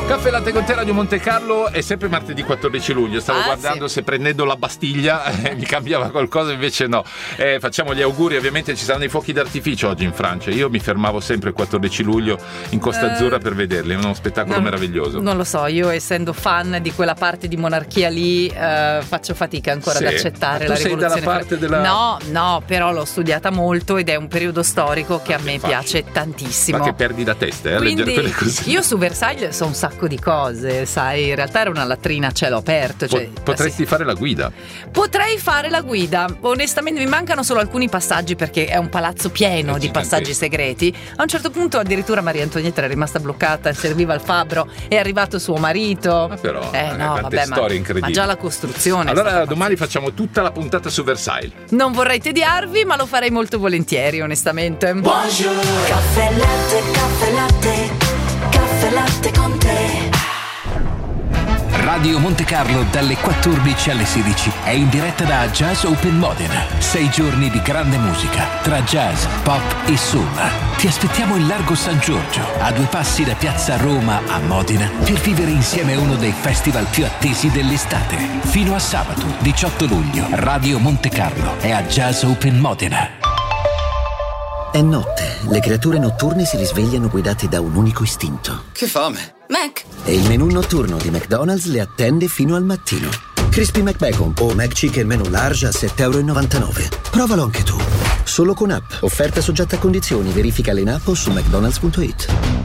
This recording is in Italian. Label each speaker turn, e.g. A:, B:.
A: Caffè Latte con te, Radio Monte Carlo. È sempre martedì 14 luglio. Stavo guardando se prendendo la Bastiglia mi cambiava qualcosa, invece no. Facciamo gli auguri. Ovviamente ci saranno i fuochi d'artificio oggi in Francia. Io mi fermavo sempre il 14 luglio in Costa Azzurra per vederli. È uno spettacolo meraviglioso.
B: Non lo so, io essendo fan di quella parte di monarchia lì faccio fatica ancora ad accettare la rivoluzione.
A: Tu sei dalla parte della...
B: No, però l'ho studiata molto ed è un periodo storico che a me piace tantissimo.
A: Ma che perdi la testa a leggere quelle cose.
B: Io su Versailles so un sacco di cose, sai, in realtà era una latrina a cielo aperto.
A: Potresti fare la guida.
B: Potrei fare la guida, onestamente mi mancano solo alcuni passaggi perché è un palazzo pieno di passaggi segreti. A un certo punto addirittura Maria Antonietta era rimasta bloccata, serviva il fabbro, è arrivato suo marito.
A: Ma però,
B: storie
A: incredibili.
B: Ma già la costruzione.
A: Allora domani facciamo tutta la puntata su Versailles.
B: Non vorrei tediarvi, ma lo farei molto volentieri, onestamente.
C: Buongiorno. Caffè latte, caffè latte, caffè latte con te.
D: Radio Monte Carlo dalle 14 alle 16 è in diretta da Jazz Open Modena. 6 giorni di grande musica tra jazz, pop e soul. Ti aspettiamo in Largo San Giorgio, a 2 passi da Piazza Roma a Modena, per vivere insieme uno dei festival più attesi dell'estate. Fino a sabato 18 luglio, Radio Monte Carlo è a Jazz Open Modena.
E: È notte, le creature notturne si risvegliano guidate da un unico istinto.
F: Che fame!
C: Mac!
E: E il menù notturno di McDonald's le attende fino al mattino. Crispy McBacon o McChicken menù large a €7,99. Provalo anche tu. Solo con app. Offerta soggetta a condizioni. Verifica in app o su mcdonalds.it.